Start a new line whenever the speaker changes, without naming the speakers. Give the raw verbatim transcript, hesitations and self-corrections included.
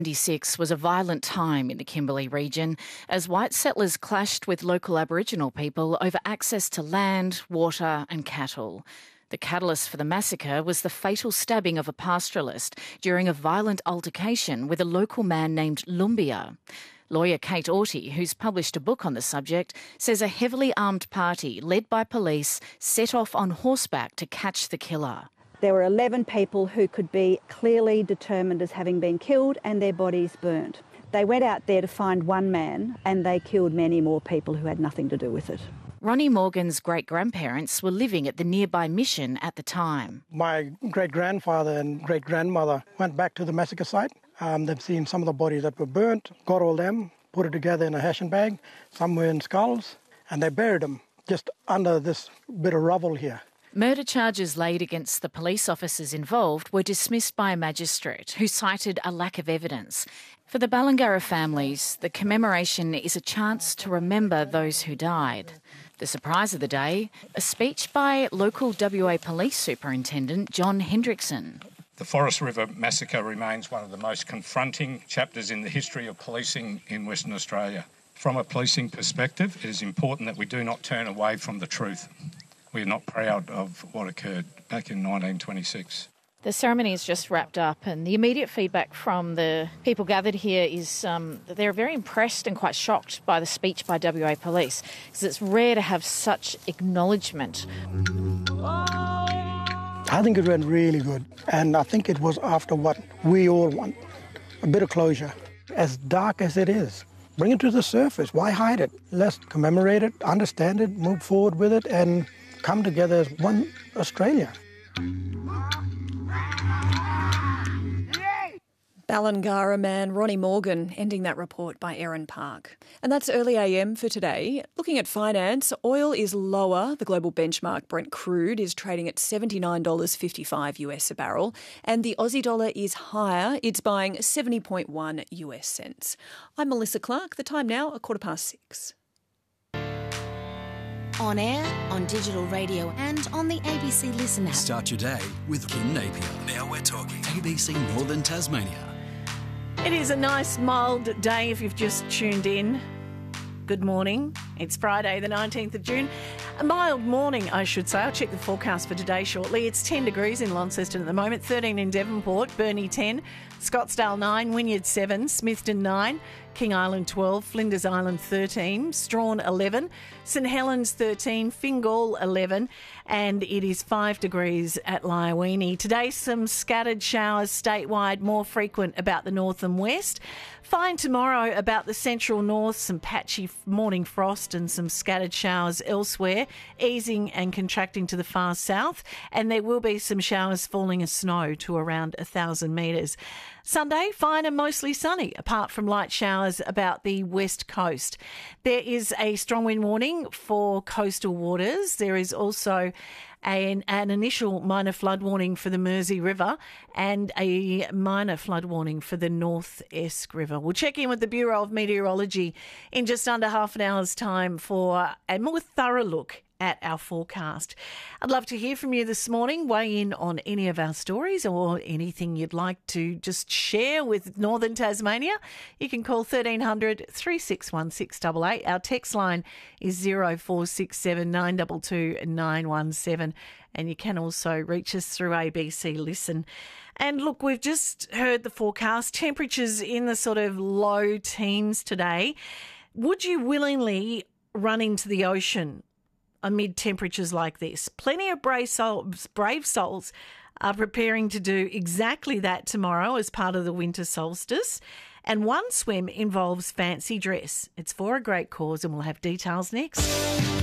ninety-six was a violent time in the Kimberley region as white settlers clashed with local Aboriginal people over access to land, water and cattle. The catalyst for the massacre was the fatal stabbing of a pastoralist during a violent altercation with a local man named Lumbia. Lawyer Kate Aughty, who's published a book on the subject, says a heavily armed party led by police set off on horseback to catch the killer.
There were eleven people who could be clearly determined as having been killed and their bodies burnt. They went out there to find one man and they killed many more people who had nothing to do with it.
Ronnie Morgan's great-grandparents were living at the nearby mission at the time.
My great-grandfather and great-grandmother went back to the massacre site. Um, they've seen some of the bodies that were burnt, got all them, put it together in a hashing bag, some were in skulls, and they buried them just under this bit of rubble here.
Murder charges laid against the police officers involved were dismissed by a magistrate who cited a lack of evidence. For the Ballangara families, the commemoration is a chance to remember those who died. The surprise of the day, a speech by local W A Police Superintendent John Hendrickson.
The Forest River Massacre remains one of the most confronting chapters in the history of policing in Western Australia. From a policing perspective, it is important that we do not turn away from the truth. We are not proud of what occurred back in nineteen twenty-six.
The ceremony is just wrapped up and the immediate feedback from the people gathered here is um, that they're very impressed and quite shocked by the speech by W A Police because it's rare to have such acknowledgement.
I think it went really good and I think it was after what we all want, a bit of closure. As dark as it is, bring it to the surface. Why hide it? Let's commemorate it, understand it, move forward with it and come together as one Australia.
Ballangara man Ronnie Morgan ending that report by Erin Park. And that's Early A M for today. Looking at finance, oil is lower. The global benchmark Brent crude is trading at seventy-nine dollars fifty-five US a barrel. And the Aussie dollar is higher. It's buying seventy point one US cents. I'm Melissa Clark. The time now, a quarter past six.
On air, on digital radio and on the A B C Listen app.
Start your day with Kim Napier. Now we're talking A B C Northern Tasmania.
It is a nice mild day if you've just tuned in. Good morning. It's Friday the nineteenth of June. A mild morning, I should say. I'll check the forecast for today shortly. It's ten degrees in Launceston at the moment, thirteen in Devonport, Burnie ten, Scottsdale nine, Wynyard seven, Smithton nine, King Island twelve, Flinders Island thirteen, Strawn eleven, St Helens thirteen, Fingal eleven, and it is five degrees at Lyowini. Today, some scattered showers statewide, more frequent about the north and west. Fine tomorrow about the central north, some patchy morning frost and some scattered showers elsewhere, easing and contracting to the far south, and there will be some showers falling as snow to around one thousand metres. Sunday, fine and mostly sunny, apart from light showers about the west coast. There is a strong wind warning for coastal waters. There is also an, an initial minor flood warning for the Mersey River and a minor flood warning for the North Esk River. We'll check in with the Bureau of Meteorology in just under half an hour's time for a more thorough look at our forecast. I'd love to hear from you this morning. Weigh in on any of our stories or anything you'd like to just share with Northern Tasmania. You can call thirteen hundred, three six one, six eight eight. Our text line is zero four six seven, nine two two, nine one seven. And you can also reach us through A B C Listen. And look, we've just heard the forecast. Temperatures in the sort of low teens today. Would you willingly run into the ocean amid temperatures like this? Plenty of brave souls, brave souls are preparing to do exactly that tomorrow as part of the winter solstice. And one swim involves fancy dress. It's for a great cause and we'll have details next.